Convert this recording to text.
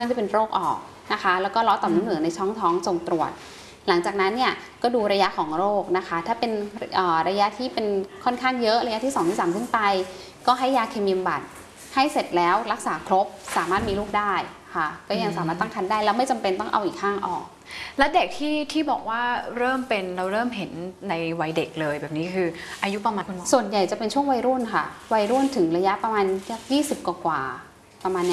ที่เป็นโรคออกนะคะแล้วก็ล้อต่อมน้ำเหลืองในช่องท้องส่งตรวจหลังจากนั้นเนี่ยก็ดูระยะของโรคนะคะถ้าเป็นระยะที่เป็นค่อนข้างเยอะระยะที่2ที่3ขึ้นไปก็ให้ยาเคมีบำบัดให้เสร็จแล้วรักษาครบสามารถมีลูกได้ค่ะก็ยังสามารถตั้งครรภ์ได้แล้วไม่จำเป็นต้องเอาอีกข้างออกและเด็กที่บอกว่าเราเริ่มเห็นในวัยเด็กเลยแบบนี้คืออายุประมาณคุณหมอส่วนใหญ่จะเป็นช่วงวัยรุ่นค่ะวัยรุ่นถึงระยะประมาณ20กว่าประมาณ